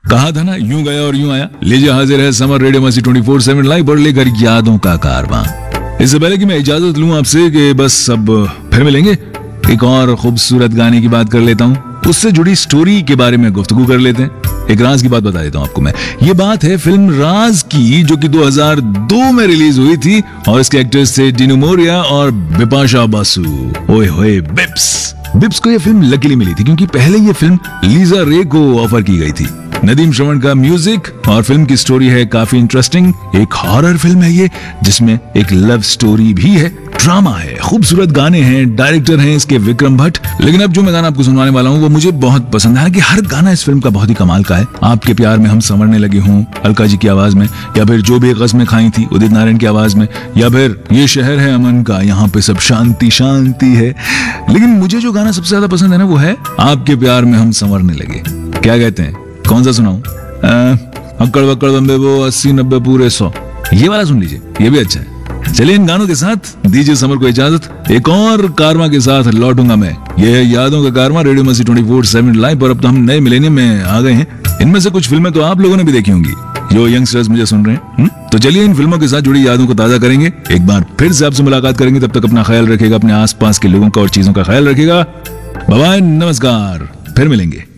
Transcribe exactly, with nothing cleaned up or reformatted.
कहा था ना यूं गया और यूं आया। लीजिए हाजिर है समर रेडियो मस्ती ट्वेंटी फोर सेवन लाइव और लेकर यादों का कारवां। इससे पहले कि मैं इजाजत लूं आपसे कि बस अब फिर मिलेंगे, एक और खूबसूरत गाने की बात कर लेता हूं, उससे जुड़ी स्टोरी के बारे में गुफ्तगू कर लेते हैं। एक राज की बात बता देता हूं आपको मैं। ये बात है फिल्म राज की, जो कि दो हज़ार दो में रिलीज हुई थी और इसके एक्टर्स थे डिनू मोरिया और बिपाशा बासु। ओए होए बिप्स बिप्स को ये फिल्म लकीली मिली थी क्योंकि पहले ये फिल्म लीजा रे को ऑफर की गई थी। नदीम श्रवण का म्यूजिक और फिल्म की स्टोरी है काफी इंटरेस्टिंग। एक हॉरर फिल्म है ये जिसमें एक लव स्टोरी भी है, ड्रामा है, खूबसूरत गाने हैं, डायरेक्टर हैं इसके विक्रम भट्ट। लेकिन अब जो मैं गाना आपको सुनवाने वाला हूँ वो मुझे बहुत पसंद है कि हर गाना इस फिल्म का बहुत ही कमाल का है। आपके प्यार में हम संवरने लगे हूँ अलका जी की आवाज में, या फिर जो भी कसमें खाई थी उदित नारायण की आवाज में, या फिर ये शहर है अमन का, यहाँ पे सब शांति शांति है। लेकिन मुझे जो गाना सबसे ज्यादा पसंद है ना वो है आपके प्यार में हम संवरने लगे। क्या कहते हैं, कौन सा सुनाऊं? अक्कड़ बक्कड़ बम्बे वो अस्सी नब्बे पूरे सौ, ये वाला सुन लीजिए, ये भी अच्छा है। चलिए इन गानों के साथ दीजिए समर को इजाजत, एक और कारवां के साथ लौटूंगा मैं। ये है यादों का कारवां रेडियो मस्ती ट्वेंटी फोर सेवन लाइव। और अब तो हम नए मिलेनियम में आ गए हैं। इनमें से कुछ फिल्में तो आप लोगों ने भी देखी होंगी जो यंगस्टर्स मुझे सुन रहे हैं। हुँ? तो चलिए इन फिल्मों के साथ जुड़ी यादों को ताजा करेंगे। एक बार फिर से आपसे मुलाकात करेंगे, तब तक अपना ख्याल रखेगा, अपने आसपास के लोगों का और चीजों का ख्याल रखेगा। बाय बाय, नमस्कार, फिर मिलेंगे।